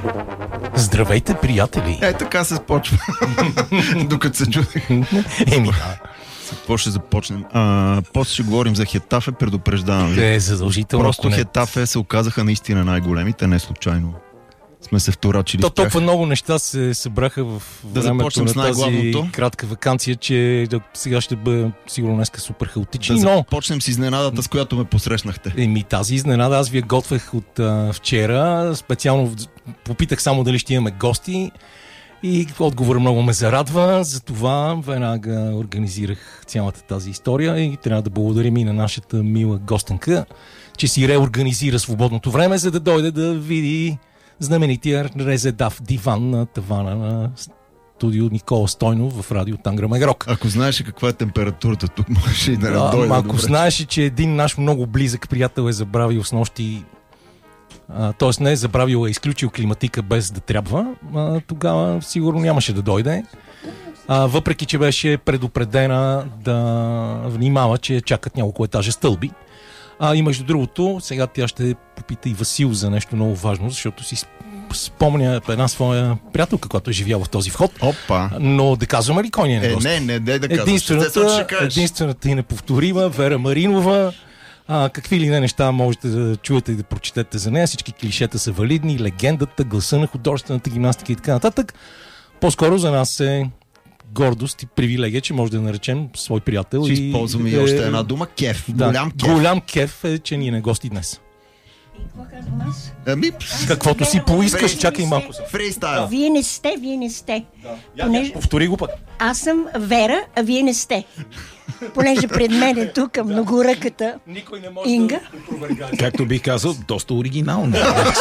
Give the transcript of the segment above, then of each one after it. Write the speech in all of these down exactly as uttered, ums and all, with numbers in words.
Здравейте, приятели! Е, така се почва. Докато се чудех. Еми, да. Какво ще започнем? А, после ще говорим за Хетафе, предупреждавам ви. Е, задължително. Просто не... Хетафе се оказаха наистина най-големите, не случайно. Сме се вторачили То, в тях. толкова много неща се събраха в Да времето на с тази кратка ваканция, че да, сега ще бъде сигурно днеска супер хаотични. Да но... започнем с изненадата, с която ме посрещнахте. Еми, тази изненада аз ви я готвех от а, вчера. Специално попитах само дали ще имаме гости и отговор много ме зарадва. Затова веднага организирах цялата тази история и трябва да благодарим и на нашата мила гостенка, че си реорганизира свободното време, за да дойде да види знаменития резедав диван на тавана на студио Никола Стойнов в радио Тангра Мегрок. Ако знаеш каква е температурата тук, можеш и да не дойде. Ако знаеш, че един наш много близък приятел е забравил с нощи, т.е. не е забравил, е изключил климатика без да трябва, а, тогава сигурно нямаше да дойде. А, въпреки, че беше предупредена да внимава, че чакат няколко етажа стълби. А, и между другото, сега тя ще попита и Васил за нещо много важно, защото си спомня една своя приятелка, която е живяла в този вход. Опа! Но да казваме ли кой ни е на гост? Е, не, не, не да казваш. Единствената, единствената и неповторима Вера Маринова. А, какви ли не неща можете да чуете и да прочетете за нея. Всички клишета са валидни, легендата, гласа на художествената гимнастика и така нататък. По-скоро за нас е гордост и привилегия, че може да наречем свой приятел. Ще и използваме и още една дума. Кеф. Да, голям кеф. Голям кеф е, че ни е на гости днес. И какво казвам аз? Ами, каквото си поискаш, чакай малко. Фристайл. Вие не сте, вие не сте. Да. Понеже... Повтори го пък. Аз съм Вера, а вие не сте. Понеже пред мен е тук многоръката Инга. Да. Както бих казал, доста оригинално.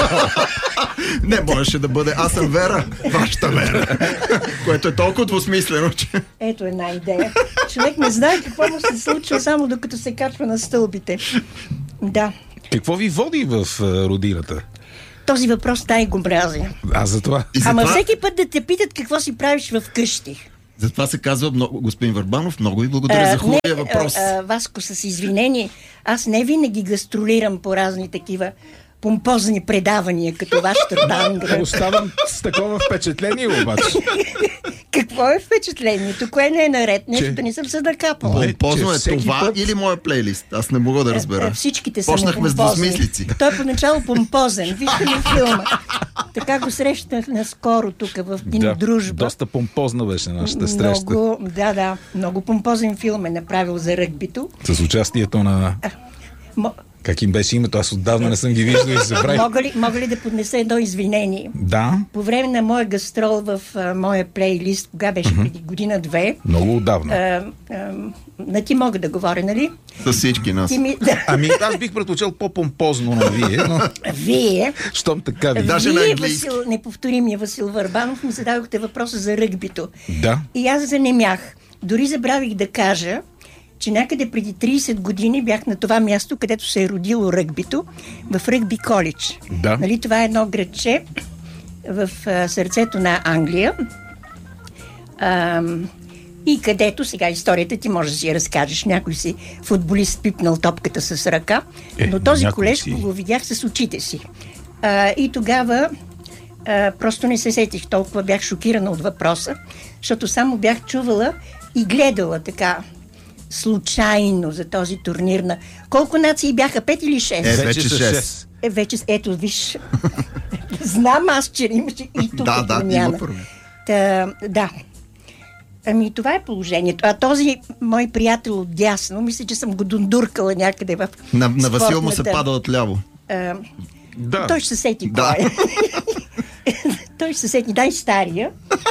Не можеше да бъде. Аз съм Вера, вашата Вера. Което е толкова двусмислено, че... Ето една идея. Човек не знае какво му се случва само докато се качва на стълбите. Да. Какво ви води в uh, родината? Този въпрос тай го мразя. Аз за това. Ама всеки път да те питат какво си правиш в къщи. Затова се казва, много, господин Върбанов, много ви благодаря а, за хубавия не, въпрос. А, а, Васко, с извинение, аз не винаги гастролирам по разни такива помпозни предавания, като вашата Тангра. Оставам с такова впечатление обаче. Какво е впечатлението? Кое не е наред? Нещо че... не съм се накапала. Помпозно е това път... или моя плейлист? Аз не мога да разбера. А, всичките са почнахме с двусмислици. Той е поначало помпозен. Вижте ли филма? Така го срещнах наскоро тук в Кинодружба. Да, доста помпозна беше нашата среща. Много, да, да. Много помпозен филм е направил за ръгбито. С участието на... А, мо... Как им беше името? Аз отдавна не съм ги виждал и забравих. Мога ли, мога ли да поднеса едно извинение? Да. По време на моя гастрол в а, моя плейлист, кога беше преди година-две. Много отдавна. А, а, на ти мога да говоря, нали? С всички нас. Ми, да. Ами аз бих предпочел по-помпозно на вие, но... Вие? Щом така ви. Даже вие, Васил, неповторимия Васил Върбанов, ми зададохте въпроса за ръгбито. Да. И аз занемях. Дори забравих да кажа, че някъде преди трийсет години бях на това място, където се е родило ръгбито, в Ръгби коледж. Да. Нали, това е едно градче в а, сърцето на Англия. А, и където, сега историята ти може да си я разкажеш. Някой си футболист пипнал топката с ръка, е, но този колеж си... го видях с очите си. А, и тогава а, просто не се сетих толкова, бях шокирана от въпроса, защото само бях чувала и гледала така случайно за този турнир на... Колко нации бяха? Пет или шест? Е, вече шест. Е, вече, ето, виж. Знам аз, че имаше и тук да, да, промяна. Та, да. Ами, това е положението. А този мой приятел от дясно, мисля, че съм го дундуркала някъде в На, на Васил му се пада отляво. А, да. Той ще се сети да. кой е. Той ще се сети най-стария.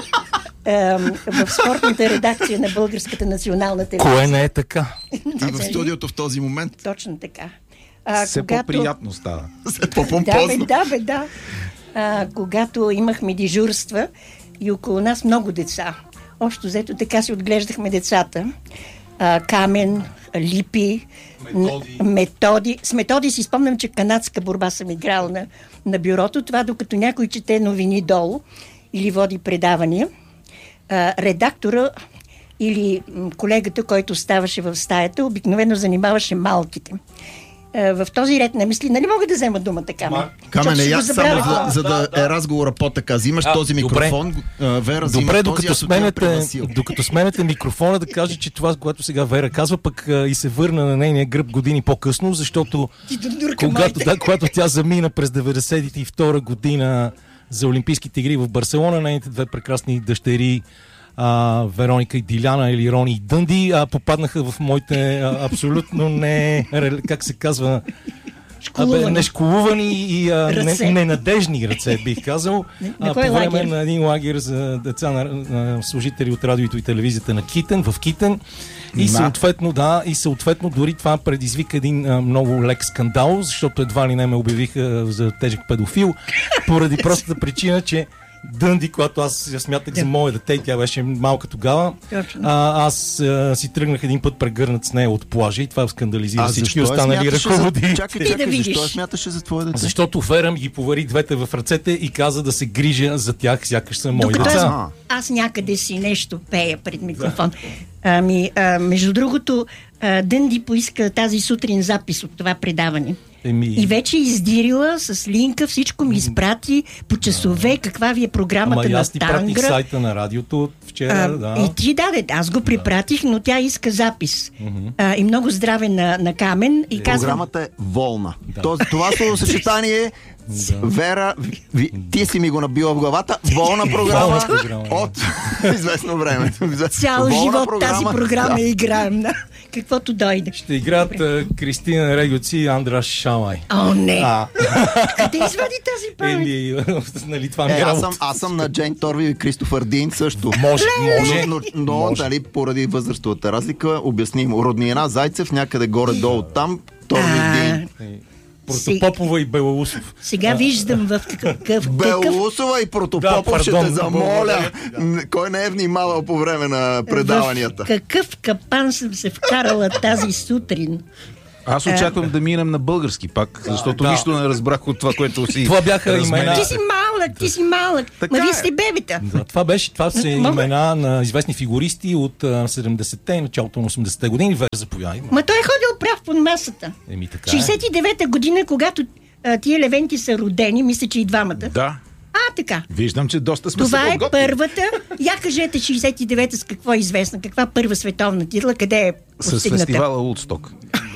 В спортната редакция на Българската национална телевизия. Кое не е така? И в студиото в този момент. Точно така. А, Все когато... по-приятно става. Все по-помпозно. Да, бе, да, бе, да. А, когато имахме дежурства и около нас много деца. Общо взето така си отглеждахме децата. А, Камен, Липи, методи. методи. С Методи си спомням, че канадска борба съм играла на, на бюрото. Това докато някой чете новини долу или води предавания. А, редактора или колегата, който ставаше в стаята, обикновено занимаваше малките. а, в този ред на мисли, нали мога да взема думата, Камен? Камен, я само за, за да, да е разговора по-така. Взимаш а, този микрофон, а, Вера взима добре, този, докато аз отивам при сменете, Васил. докато сменете микрофона, да кажа, че това, което сега Вера казва, пък а, и се върна на нейния гръб години по-късно, защото когато, да, когато тя замина през деветдесет и втора година за Олимпийските игри в Барселона, нейните две прекрасни дъщери а, Вероника и Диляна, или Рони и Дънди, а, попаднаха в моите а, абсолютно не, как се казва, Школувани. нешколувани и а, не, ненадежни ръце, бих казал. На а, кой по време лагер? на един лагер за деца на, на служители от радиото и телевизията на Китен, в Китен. И Да. съответно, да, и съответно дори това предизвика един а, много лек скандал, защото едва ли не ме обявиха за тежък педофил, поради простата причина, че Дънди, която аз я смятах за мое дете, тя беше малка тогава. Точно. А, аз а, си тръгнах един път прегърнат с нея от плажа и това скандализира А всички защо я останали смяташе за... ръководители. Чакай, Ти да чакай, видиш. защо я смяташе за твое дете? Защото Вера ми ги повари двете в ръцете и каза да се грижа за тях, сякаш са мои Докато деца. аз, аз някъде си нещо пея пред микрофон. Ами, а, между другото, а, Дънди поиска тази сутрин запис от това предаване. Еми... И вече издирила с линка, всичко ми изпрати по часове, каква ви е програмата Ама и на аз ти пратих Тангра. сайта на радиото вчера, А, да. И ти даде, аз го припратих, но тя иска запис. А, и много здраве на, на Камен. И казвам, Програмата е волна. Този, това словосъчетание Вера, ви, ти си ми го набила в главата. Волна програма Волна програма, да. от известно време. цял Волна живот програма, тази програма да. играем на каквото дойде. Ще играят а, Кристина Регоци и Андраш Шамай. О, не! А, Къде извади тази памет? еми, нали, това ми Е, е аз съм, работа. аз съм на Джейн Торви и Кристофър Дин също. Може, може. Но, но, но Може. дали, поради възрастовата разлика, обяснимо. Роднина Зайцев, някъде горе-долу там, Торви А, Дин. Протопопова и Белоусов. Сега виждам в какъв... какъв Белоусова и Протопопов, Да, ще пардон, те замоля. Кой не е внимавал по време на предаванията? В какъв капан съм се вкарала тази сутрин. Аз очаквам да минем на български пак, защото да. нищо не разбрах от това, което си Това бяха разменяте. имена. Ти си малък, ти си малък. Така Ма вие е. сте бебета. Да, това беше, това са Мога- имена на известни фигуристи от а, седемдесетте и началото на осемдесетте години. Вера, заповядай. Ма той е ходил прав под масата. Еми така е. шейсет и девета година, когато а, тия левенти са родени, мисля, че и двамата. Да, А, така. виждам, че доста сме Това се е подготвили. първата. Я кажете шейсет и девета с какво е известна? Каква първа световна титла? Къде е С постигната? фестивала Улсток.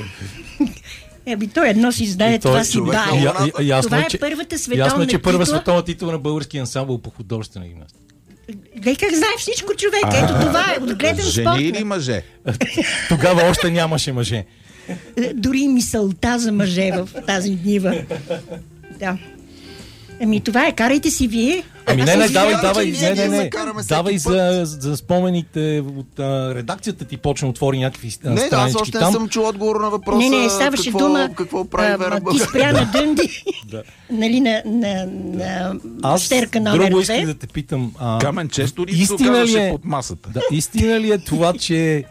Еби, той едно си знае, И той това е си човек дае. на Я- я- ясно Това е, е че- първата Ясно е, световна че първа титла. световна титла на български ансамбъл по художествена гимнастика. Гледай как знае всичко човек. Ето това е отгледан Жени спорт. или мъже? Тогава още нямаше мъже. Дори мисълта за мъже в тази нива. Да. Ами това е, карайте си вие. Ами Аз не, не, се давай, извинявам, давай, че не, вие не, ги не, закараме всеки давай път. за, за спомените от а, редакцията ти почна отвори някакви а, Не, да, аз странички още не там. съм чул отговор на въпроса. Не, не, ставаше какво, дума. Какво прави а, Вера ма ти Бъб? спря на Дънди. Нали, на, на, на Аз щерка номер друго исках две. да те питам. А, Камен често ли се истина ли оказваше е, под масата? да, истина ли е това, че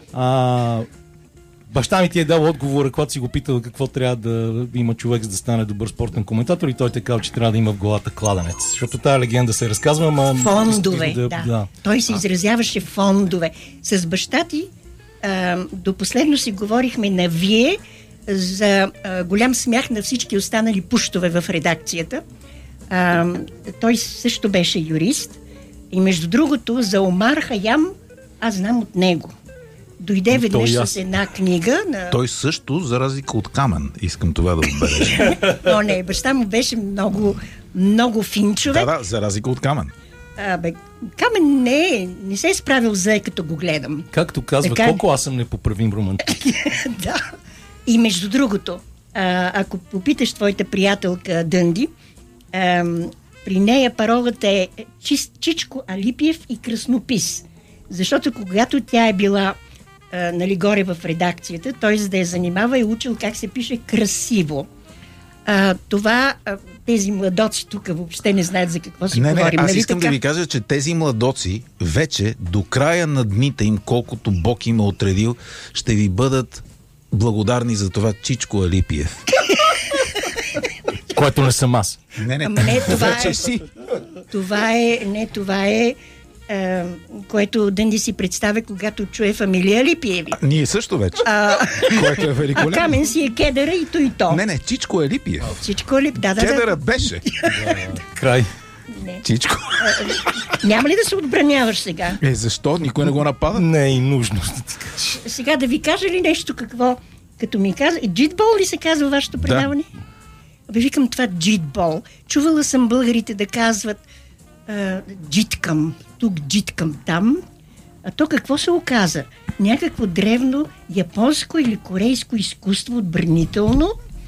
а, баща ми ти е дал отговора, когато си го питал какво трябва да има човек, за да стане добър спортен коментатор, и той те казал, че трябва да има в главата кладенец. Защото тая легенда се разказва, ама... Фондове, исках да. да. Той се изразяваше фондове. С баща ти а, до последно си говорихме на вие за а, голям смях на всички останали пуштове в редакцията. А, той също беше юрист. И между другото, за Омар Хаям аз знам от него. Дойде веднъж и аз. с една книга. На... Той също, за разлика от Камен, искам това да отбележа. О, не, баща му беше много, много фин човек. Да, да, за разлика от Камен. А, бе, Камен не е, не се е справил зле, като го гледам. Както казва, Така е. колко аз съм непоправим романтик. Да. И между другото, а, ако попиташ твоята приятелка Дънди, а, при нея паролата е чист, Чичко Алипиев и краснопис. Защото когато тя е била а, нали, горе в редакцията, той за да я занимава е учил как се пише красиво. А, това а, тези младоци тук въобще не знаят за какво си Не, не, говорим. аз нали искам така? да ви кажа, че тези младоци вече до края на дните им, колкото Бог им е отредил, ще ви бъдат благодарни за това Чичко Алипиев. Което не съм аз. Не, не, Ама не, това вече е- си. Това е, не, това е а, което Дънди си представя, когато чуе фамилия Липиеви. А, ние също вече. А, което е великолепно. А Камен си е кедъра и то и то. Не, не, Чичко е Липиев. Всичко е Лип, да, да, Кедъра да. беше. Край. Не. Чичко. Няма ли да се отбраняваш сега? Е, защо? Никой не го напада? Не е и нужно да ти кажа. Сега да ви кажа ли нещо какво? Като ми каза, джитбол ли се казва вашето предаване? Абе, викам това джитбол. Чувала съм българите да казват а, джиткам, тук джиткам там. А то какво се оказа? Някакво древно японско или корейско изкуство отбранително.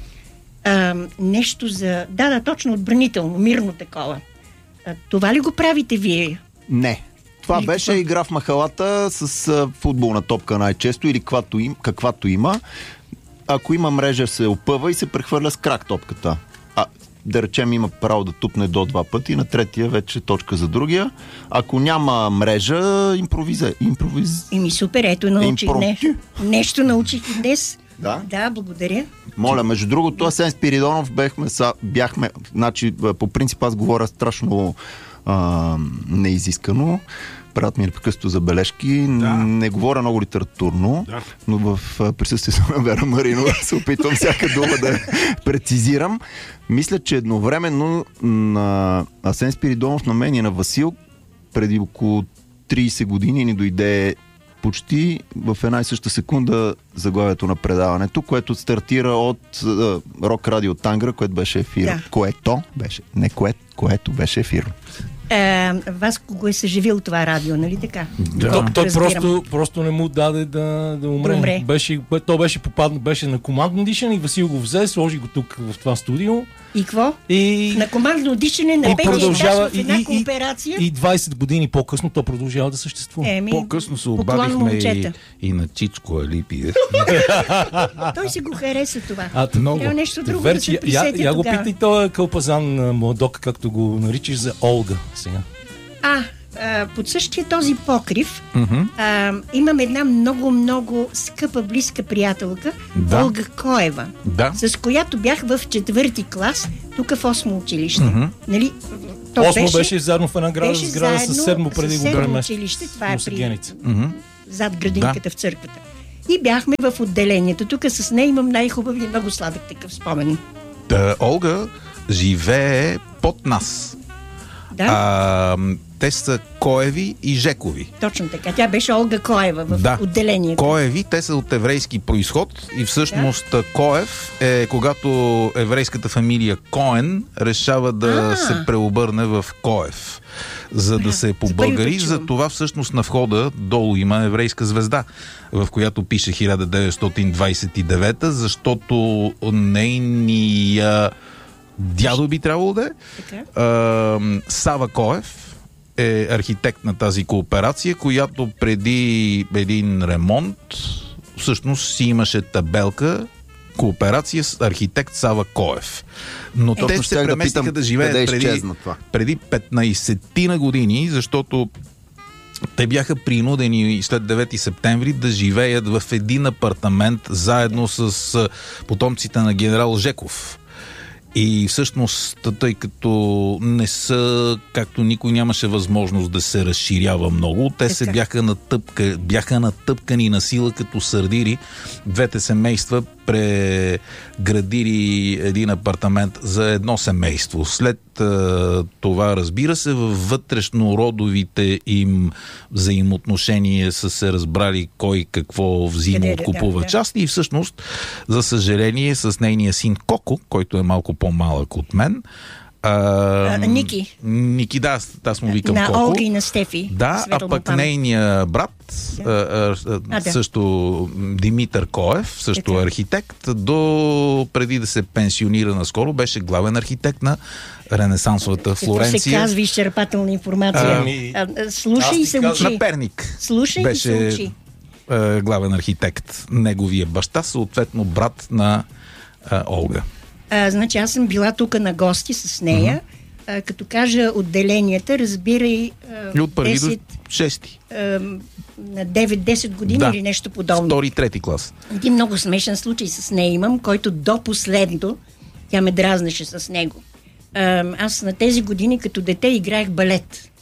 А, нещо за... Да, да, точно отбранително, мирно такова. А, това ли го правите вие? Не. Това Или беше какво? игра в махалата с а, футболна топка най-често или каквато, им, каквато има. Ако има мрежа, се опъва и се прехвърля с крак топката. А, да речем, има право да тупне до два пъти, на третия вече точка за другия. Ако няма мрежа, импровиза. Импровиз... Еми супер, ето научих Импром- нещо. Нещо научих и днес. Да? Да, благодаря. Моля, между другото, Асен Спиридонов бяхме, са, бяхме, значи, по принцип аз говоря страшно а, неизискано. Правят ми непрекъснато забележки. Да. Не говоря много литературно, да. Но в присъствието на Вера Маринова се опитвам всяка дума да прецизирам. Мисля, че едновременно на Асен Спиридонов, на мен и на Васил, преди около трийсет години ни дойде почти в една и съща секунда заглавието на предаването, което стартира от uh, Рок Радио Тангра, което беше ефир. Да. Което беше, не кое, което беше ефир. Е, Васко го е съживил това радио, нали така? Да. То, той Разбирам. просто, просто не му даде да, да умре. Да умре. Беше, то беше попадна, беше на командно дишане и Васил го взе, сложи го тук в това студио. И какво? И, На командно дишане на и петия етаж продължава. в една И, и, кооперация. и двайсет години по-късно то продължава да съществува. Еми, По-късно се поклон, обадихме и, момчета. и на Чичко Алипиев. Той си го хареса това. А, Много. Трябва нещо друго Верчи, да се я, присетя я го тогава. питай този кълпазан младок, както го наричаш, за Олга сега. А, а, под същия този покрив Мгм. а, имам една много-много скъпа, близка приятелка, Да. Олга Коева, Да. с която бях в четвърти клас, тук в осмо училище. Мгм. Нали? То Осмо беше заедно в една града, беше сграда с заедно седмо преди с го седмо бреме. училище, това е при Мусагеница. Мгм. зад градинката в църквата. И бяхме в отделението. Тук с нея имам най-хубави и много сладък такъв спомен. Та, Олга живее под нас. Да, А, те са Коеви и Жекови. точно така. Тя беше Олга Коева в Да. отделението. Коеви, те са от еврейски происход и всъщност да. Коев е когато еврейската фамилия Коен решава да А. се преобърне в Коев, за да се побългари. го чувам. За това всъщност на входа долу има еврейска звезда, в която пише хиляда деветстотин двайсет и девета, защото нейния дядо би трябвало да е. Така. А, Сава Коев е архитект на тази кооперация, която преди един ремонт всъщност си имаше табелка кооперация с архитект Сава Коев. Но Точно те се щях да преместиха питам да живеят къде преди, изчезна това. преди петнайсет на години, защото те бяха принудени след девети септември да живеят в един апартамент заедно с а, потомците на генерал Жеков. И всъщност, тъй като не са, както никой нямаше възможност да се разширява много, те се Така. бяха, натъпка, бяха натъпкани на сила като сърдири. Двете семейства преградили един апартамент за едно семейство. След а, това, разбира се, във вътрешнородовите им взаимоотношения са се разбрали кой какво взима, Къде, откупува да, да. части и всъщност, за съжаление, с нейния син Коко, който е малко по-малък от мен, а, А, Ники. Ники, да, аз, аз му викам На Коко. Олга и на Стефи. Да, а Светла му пък памет. нейния брат, а, а, А, да. също Димитър Коев, също Така. архитект, до преди да се пенсионира наскоро, беше главен архитект на Ренесансовата Какво се Флоренция. казва изчерпателна информация? Ами, А, а, слушай аз и ти се казвам, учи. На Перник. Слушай и се беше учи. а, главен архитект. Неговия баща, съответно брат на а, Олга. А, значи аз съм била тук на гости с нея. А, като кажа отделенията, разбирай а, И от първи до десет, шести. а, на девет-десет години Да. или нещо подобно. Втори, трети клас. Един много смешен случай с нея имам, който до последно тя ме дразнеше с него. А, аз на тези години като дете играех балет.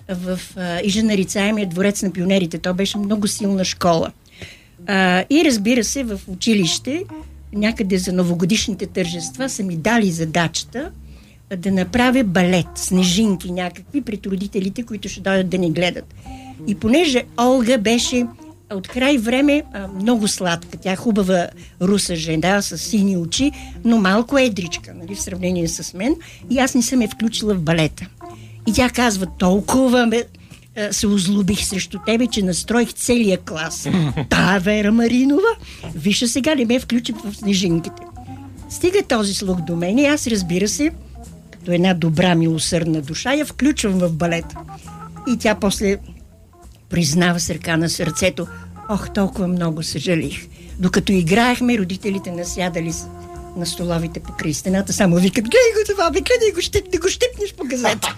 в а, Ижа нарицаемия дворец на пионерите. То беше много силна школа. А, и разбира се, в училище, някъде за новогодишните тържества, са ми дали задачата да направя балет, снежинки някакви пред родителите, които ще дойдат да ни гледат. И понеже Олга беше от край време а, много сладка, тя хубава руса жена с сини очи, но малко едричка, нали, в сравнение с мен, и аз не съм я включила в балета. И тя казва, толкова ме, а, се озлобих срещу тебе, че настроих целия клас. Та, Вера Маринова, вижте сега не ме включи в снежинките. Стига този слух до мен и аз, разбира се, като една добра милосърдна душа, я включвам в балета. И тя после признава с ръка на сърцето, ох, толкова много съжалих. Докато играехме, родителите насядали на столовите покрай стената, само викат, гледай го това, бе, гледай го, ще, да го щипнеш по газета.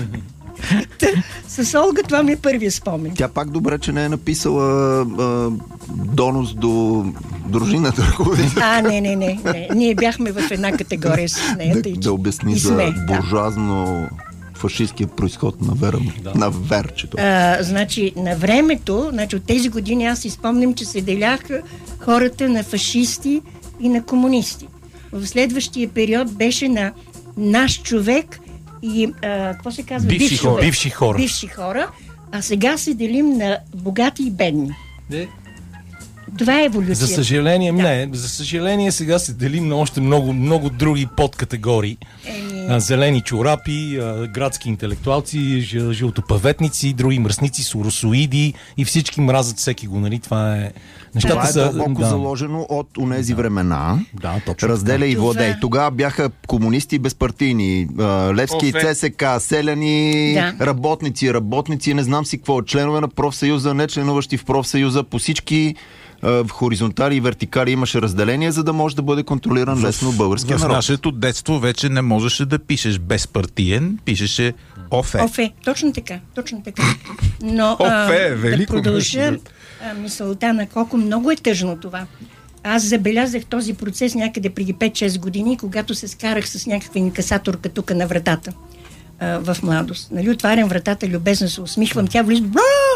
Та, с Олга това ми е първия спомен. Тя пак добре, че не е написала а, донос до дружината. А, не, не, не, не. Ние бяхме в една категория с нея. Да, тъй, да обясни за сме, буржуазно фашистския произход на Вера, да. на Верчето. А, значи, на времето, значи, от тези години аз си спомням, че се деляха хората на фашисти и на комунисти. В следващия период беше на наш човек и, а, какво се казва? Бивши, Бивши хора. Бивши хора. Бивши хора. А сега се делим на богати и бедни. Де? Това е еволюция. За съжаление, да. не. За съжаление, сега се делим на още много, много други подкатегории. Еми... А, зелени чорапи, а, градски интелектуалци, ж, жълтопаветници, други мръсници, соросоиди и всички мразят всеки го, нали? Това е... Нещата Това е са, дълбоко да. заложено от онези да. времена. Да, точно. Разделя и владей. Това... Тогава бяха комунисти безпартийни. Левски, ЦСК, селяни, да. работници, работници, не знам си какво. Членове на профсъюза, не членуващи в профсъюза. По всички в хоризонтали и вертикали имаше разделение, за да може да бъде контролиран лесно българския в народ. В нашето детство вече не можеше да пишеш безпартиен, пишеше ОФЕ. ОФЕ, точно така, точно така. Но ОФЕ, а, велико, да продължа а, мисълта на колко много е тъжно това. Аз забелязах този процес някъде преди пет-шест години, когато се скарах с някаква инкасаторка тук на вратата а, в младост. Нали, отварям вратата, любезно се усмихвам, тя влиза,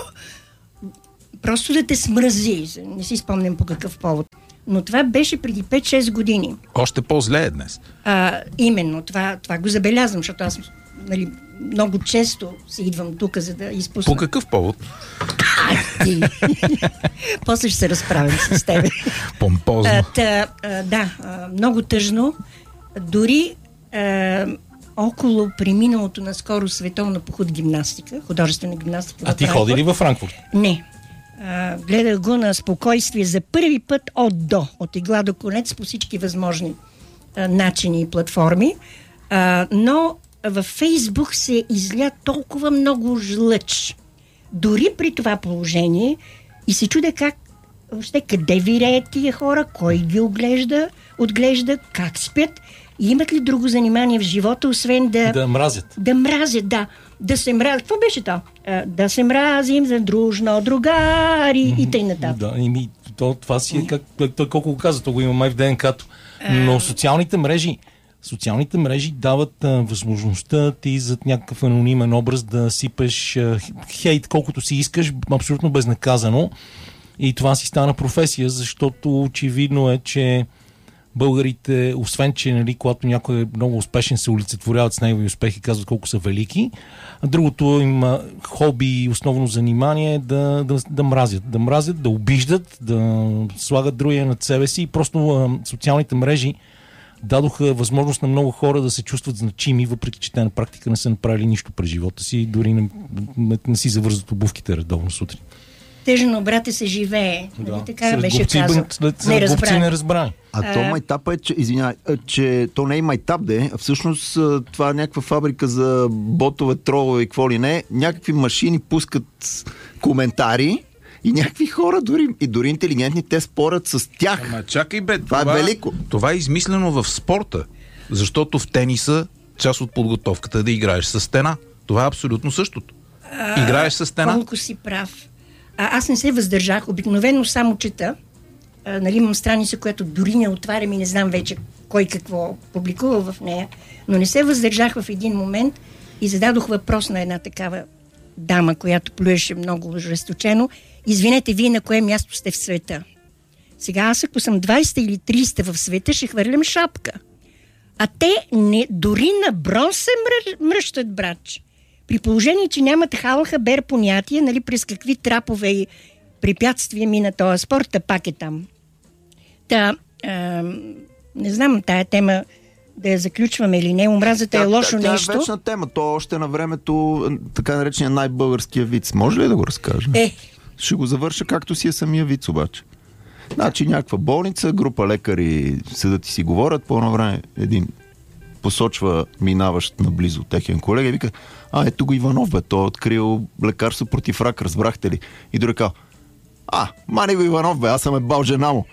просто да те смрази. Не си спомням по какъв повод. Но това беше преди пет-шест години. Още по-зле е днес. А, именно, това, това го забелязвам, защото аз, нали, много често се идвам тук, за да изпусна. По какъв повод? Ти. После ще се разправим с тебе. Помпозно. А, та, а, да, а, много тъжно. Дори а, около преминалото наскоро световна поход гимнастика, художествена гимнастика. А ти ходи ли във Франкфурт? Не. А, гледах го на спокойствие за първи път от до, от игла до конец, по всички възможни а, начини и платформи. А, но във Фейсбук се изля толкова много жлъч. Дори при това положение и се чудя как, въобще къде виреят тия хора, кой ги оглежда, отглежда, как спят и имат ли друго занимание в живота, освен да... Да мразят. Да мразят, да. Да се мразят. Какво беше то? А, да се мразим за дружно, другари mm-hmm. и тъй нататък. Да, и то, това си е как... Той колко го каза, то го има май в ДНК-то. Но социалните мрежи Социалните мрежи дават а, възможността ти зад някакъв анонимен образ да сипеш а, хейт колкото си искаш, абсолютно безнаказано. И това си стана професия, защото очевидно е, че българите, освен че, нали, когато някой е много успешен, се олицетворяват с негови успехи, казват колко са велики. А другото им хоби и основно занимание е да, да, да мразят. Да мразят, да обиждат, да слагат другия над себе си. И просто а, социалните мрежи дадоха възможност на много хора да се чувстват значими, въпреки че те на практика не са направили нищо през живота си, дори не, не, не си завързват обувките редовно сутрин. Тъжно, брате, се живее. Да. Нали така Сред беше глупци, казал. След не разбрани. не разбрани. А то майтапа е, че, извинявай, че то не е майтап, де, а всъщност това е някаква фабрика за ботове, тролове и какво ли не. Някакви машини пускат коментари и някакви хора, дори, и дори интелигентни, те спорят с тях. Ама чакай бе, това, това е велико. Това е измислено в спорта, защото в тениса част от подготовката е да играеш с стена. Това е абсолютно същото. А, играеш с стена. Колко си прав. А, аз не се въздържах, обикновено само чета. А, нали, имам страница, която дори не отварям и не знам вече кой какво публикува в нея, но не се въздържах в един момент и зададох въпрос на една такава дама, която плюеше много ожесточено: извинете, вие на кое място сте в света? Сега аз, ако съм двайсета или трийсета в света, ще хвърлям шапка. А те не, дори на бронз се мръщат, братче. При положение, че нямат халха-бер понятие, нали, през какви трапове и препятствия мина този спорт, а пак е там. Та, а, не знам тая тема да я заключваме или не. Омразата тя, е лошо тя, тя нещо. Тя е вечна тема. То още на времето, така наречения най-българския виц. Може ли да го разкажа? Е. Ще го завърша както си е самия виц обаче. Значи някаква болница, група лекари седат и си говорят. По едно време един посочва минаващ наблизо техен колега и вика: а, ето го Иванов, бе, той е открил лекарство против рак, разбрахте ли? И друг казва: а, мани го Иванов, бе, аз съм е бал жена му.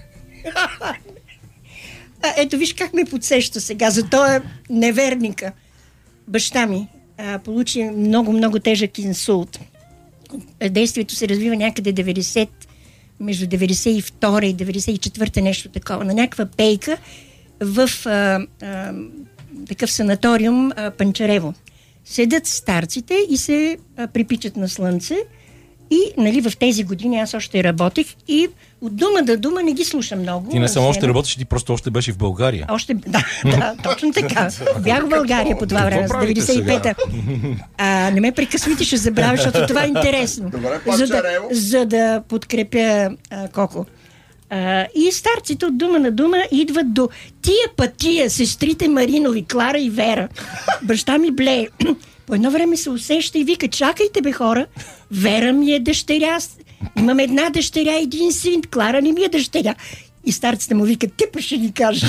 А, ето виж как ме подсеща сега за този неверника. Баща ми а, получи много-много тежък инсулт. Действието се развива някъде деветдесет, между деветдесет и втора и деветдесет и четвърта, нещо такова, на някаква пейка в а, а, такъв санаториум а, Панчарево. Седят старците и се а, припичат на слънце. И, нали, в тези години аз още работех и от дума до дума не ги слушам много. Ти не само още работиш, ти просто още беше в България. Още, да, да, точно така. Бях в България по това време, с деветдесет и пета. А, не ме прекъсвайте, ще забравя, защото това е интересно. Добре, за, да, за да подкрепя а, Коко. А, и старците от дума на дума идват до тия пътия, сестрите Маринови, Клара и Вера. Баща ми блее. По едно време се усеща и вика: чакайте, бе, хора, Вера ми е дъщеря, имам една дъщеря, един син, Клара не ми е дъщеря. И старците му викат: ти па ще ни кажеш.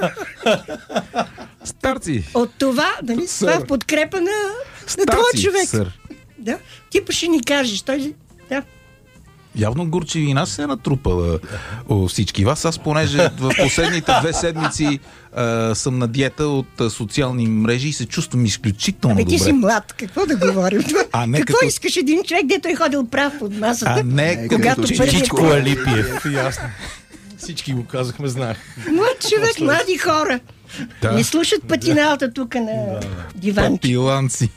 Старци! От това, нали, това е в подкрепа на, на този човек. Сър. Да, ти па ще ни кажеш. Той, да. Явно горчивина се е натрупала у всички вас. Аз, понеже в последните две седмици а, съм на диета от а, социални мрежи и се чувствам изключително Абе, добре. ти си млад, какво да говорим? А не какво като... искаш един човек, дето е ходил прав под масата? А не когато като първият... Всичко е Липиев, ясно. Всички го казахме, знаех. Млад човек, млади хора. Да. Не слушат патиналата тук на диванче. Папиланци.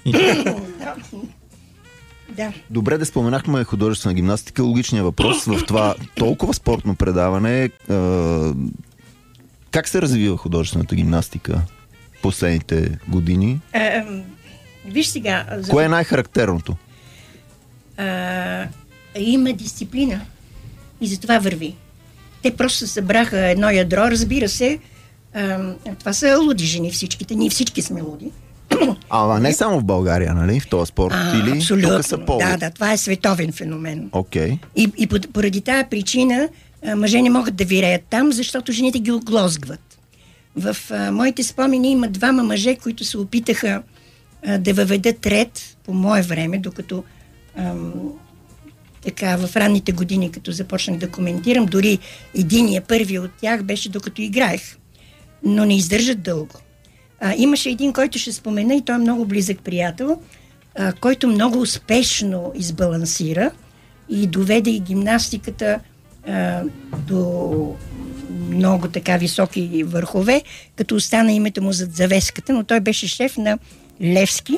Да. Добре, да споменахме художествена гимнастика. Логичният въпрос в това толкова спортно предаване е: как се развива художествената гимнастика последните години? А, виж сега... За... Кое е най-характерното? А, има дисциплина и за това върви. Те просто събраха едно ядро, разбира се. А, това са луди жени всичките. Ние всички сме луди. Ама не само в България, нали? В този спорт. А, или абсолютно. тук са по... Да, да, това е световен феномен. Окей. Okay. И, и поради тази причина а, мъже не могат да виреят там, защото жените ги оглозгват. В а, моите спомени има двама мъже, които се опитаха а, да въведат ред по мое време, докато ам, така в ранните години, като започнах да коментирам, дори единия, първи от тях беше докато играех. Но не издържат дълго. А, имаше един, който ще спомена, и той е много близък приятел, а, който много успешно избалансира и доведе и гимнастиката а, до много така високи върхове, като остана името му зад завеската, но той беше шеф на Левски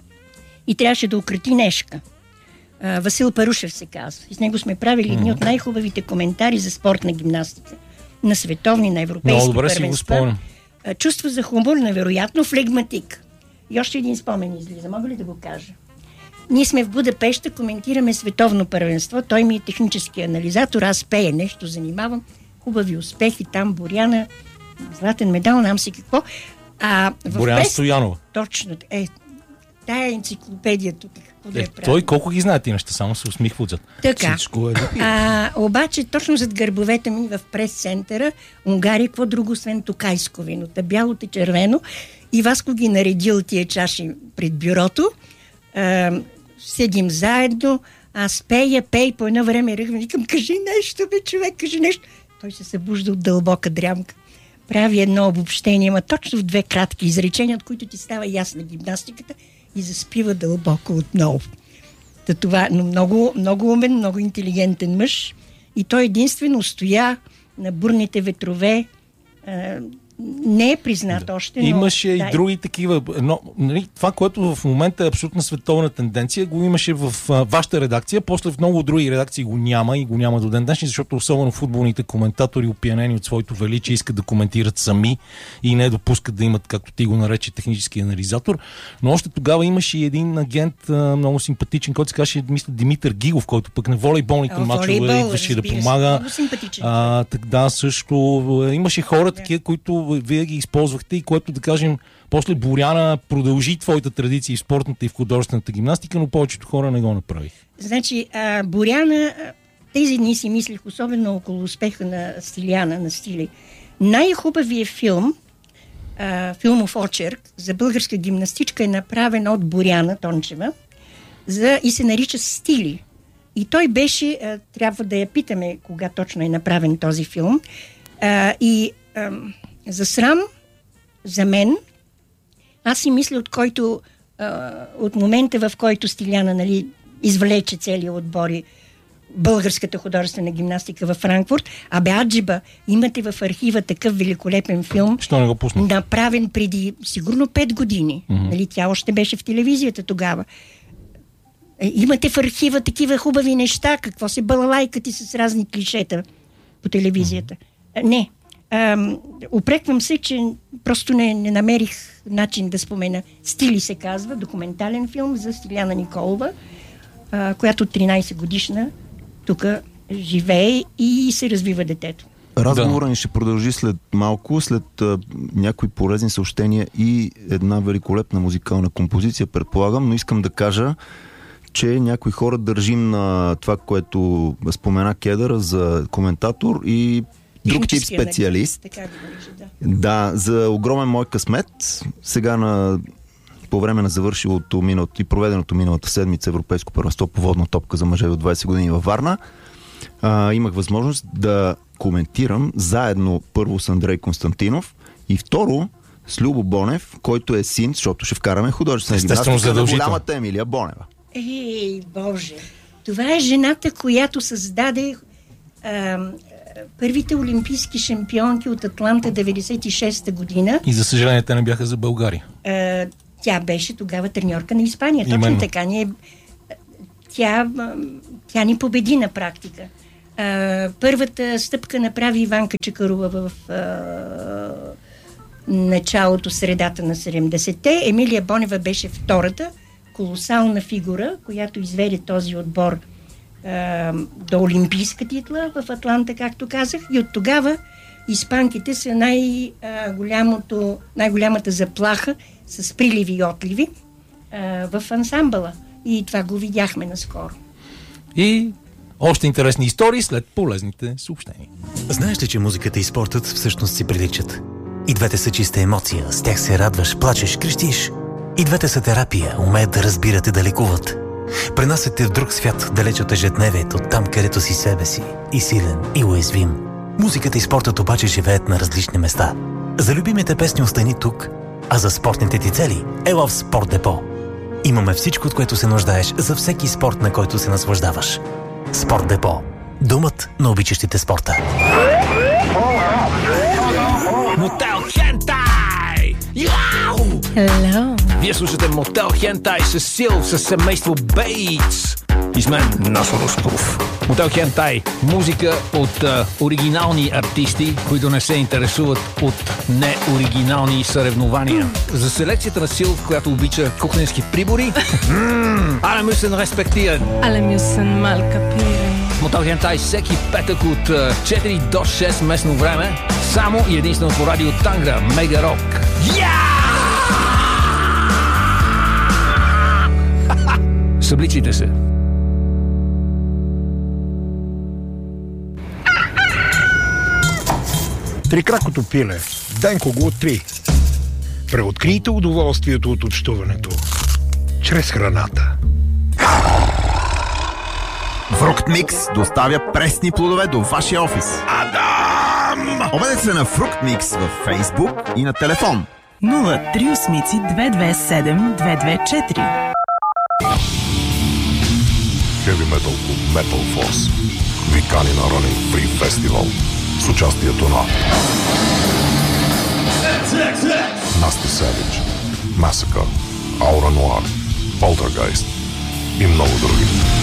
и трябваше да укрити Нешка. А, Васил Парушев се казва. И с него сме правили едни от най-хубавите коментари за спортна гимнастика. На световни, на европейски много добре си го първенства. спомням. Чувство за хумор, невероятно, флегматик. И още един спомен излиза. Мога ли да го кажа? Ние сме в Будапеща, коментираме световно първенство. Той ми е технически анализатор, аз пея нещо, занимавам. Хубави успехи, там Боряна, златен медал, нам си какво. А в Боряна Брест... Стоянова. Точно. Е, тая енциклопедия тук. Е, той колко ги знае ти неща, само се усмихва отзад. Така. Всичко е А, обаче, точно зад гърбовете ми в прес-центъра, Унгария, какво друго, освен токайско вино? Та бялото, червено. И Васко ги наредил тия чаши пред бюрото. А, седим заедно. Аз пея, пей, по едно време ръгвам. Викам: кажи нещо, бе, човек, кажи нещо. Той се събужда от дълбока дрямка. Прави едно обобщение, има точно в две кратки изречения, от които ти става ясна гимнастиката, и заспива дълбоко отново. Та това, но много, много умен, много интелигентен мъж. И той единствено стоя на бурните ветрове. не е признат да. още. Но... Имаше да. и други такива. Но, нали, това, което в момента е абсолютно световна тенденция, го имаше в а, вашата редакция, после в много други редакции го няма и го няма до ден днешни, защото особено футболните коментатори, опиянени от своето величие, искат да коментират сами и не допускат да имат, както ти го нарече, технически анализатор. Но още тогава имаше и един агент, а, много симпатичен, който се казваше, мисля, Димитър Гигов, който пък на волейболните О, мачове идваше да помага. Много симпатичен. А, так, да, също имаше хора такива, които вие ги използвахте и което, да кажем, после Боряна продължи твоята традиция в спортната и в художествената гимнастика, но повечето хора не го направих. Значи, а, Боряна, тези дни си мислих, особено около успеха на Стиляна, на Стили. Най-хубавият филм, а, филмов очерк за българска гимнастичка е направен от Боряна Тончева за, и се нарича Стили. И той беше, а, трябва да я питаме кога точно е направен този филм. А, и а, за срам, за мен, аз си мисля, от който, а, от момента, в който Стиляна, нали, извлече целия отбори българската художествена гимнастика във Франкфурт, а бе, аджиба, имате в архива такъв великолепен филм, що не го пусна? Направен преди сигурно пет години. Mm-hmm. Нали, тя още беше в телевизията тогава. Имате в архива такива хубави неща, какво се балалайкати с разни клишета по телевизията. Mm-hmm. Не. Ам, упреквам се, че просто не, не намерих начин да спомена. Стили се казва, документален филм за Стиляна Николова, а, която тринайсет годишна тук живее и се развива детето. Разговора ни ще продължи след малко, след а, някои полезни съобщения и една великолепна музикална композиция, предполагам, но искам да кажа, че някои хора държим на това, което спомена Кедър за коментатор и друг тип специалист. Така да нарича, да. Да, за огромен мой късмет. Сега на по време на завършилото миналото и проведеното миналата седмица Европейско първенство по водна топка за мъже от двайсет години във Варна, а, имах възможност да коментирам заедно първо с Андрей Константинов и второ с Любо Бонев, който е син, защото ще вкараме художествена гимнастика на голямата Емилия Бонева. Ей, Боже! Това е жената, която създаде а, първите олимпийски шампионки от Атланта деветдесет и шеста година. И за съжаление те не бяха за България. А, тя беше тогава треньорка на Испания. Точно Именно. така. Ние, тя, тя ни победи на практика. А, първата стъпка направи Иванка Чакарова в а, началото, средата на седемдесетте. Емилия Бонева беше втората колосална фигура, която изведе този отбор а, до олимпийска титла в Атланта, както казах. И от тогава испанките са най-голямото, най-голямата заплаха с приливи и отливи а, в ансамбъла. И това го видяхме наскоро. И още интересни истории след полезните съобщения. Знаеш ли, че музиката и спортът всъщност си приличат? И двете са чиста емоция, с тях се радваш, плачеш, крещиш. И двете са терапия, умеят да разбират и да лекуват. Пренасят те в друг свят, далеч от ежедневието, там където си себе си, и силен, и уязвим. Музиката и спортът обаче живеят на различни места. За любимите песни остани тук, а за спортните ти цели ела в Спорт Депо. Имаме всичко, от което се нуждаеш за всеки спорт, на който се наслаждаваш. Спорт Депо. Домът на обичащите спорта. Мотел Хентай! Яу! Hello! Вие слушате Мотел Хентай с Сил, с семейство Бейтс. И с мен Насо Ростов. Мотел Хентай. Музика от а, оригинални артисти, които не се интересуват от неоригинални съревнования. За селекцията на Сил, която обича кухненски прибори. Alle müssen respektieren. Alle müssen mal kapieren. Мотел Хентай всеки петък от четири до шест местно време. Само и единствено по радио Тангра. Мега Рок. Събличите се. Трикракото пиле. Денко го откри. Преоткрийте удоволствието от общуването. Чрез храната. Фрукт Микс доставя пресни плодове до вашия офис. Адам! Обадете се на Фрукт Микс във Фейсбук и на телефон нула три осмици две две седем две две четири. Heavy Metal Club Metal Force ви кани на Running Free Festival с участието на Nasty Savage, Massacre, Aura Noir, Poltergeist и много други.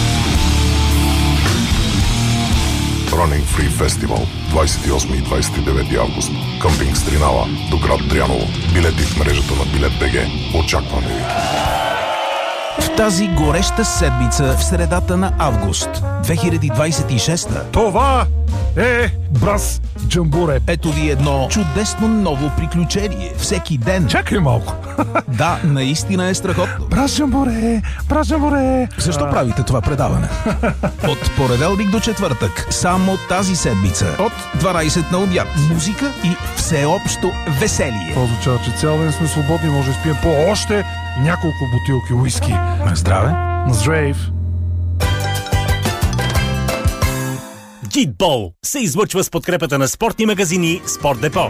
Running Free Festival, двадесет и осми и двадесет и девети август. Къмпинг Стринава до град Дряново. Билети в мрежата на Билет БГ. Очакваме ви! В тази гореща седмица в средата на август две хиляди двадесет и шеста. Това е Брас Джамбуре. Ето ви едно чудесно ново приключение. Всеки ден. Чакай малко. Да, наистина е страхотно. Брас Джамбуре, Брас Джамбуре. Защо а... правите това предаване? От понеделник до четвъртък, само тази седмица, от дванадесет на обяд. Музика и всеобщо веселие. Това означава, че цял ден сме свободни, може да спием по още няколко бутилки уиски. На здраве. На здрав. Джитбол се излъчва с подкрепата на спортни магазини Спорт Депо.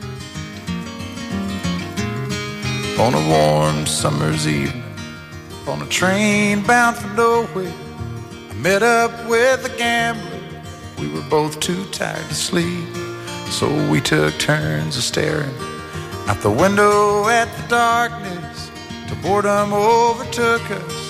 On a warm summer's evening, on a train bound for nowhere, I met up with a gambler. We were both too tired to sleep, so we took turns of staring out the window at the darkness till boredom overtook us.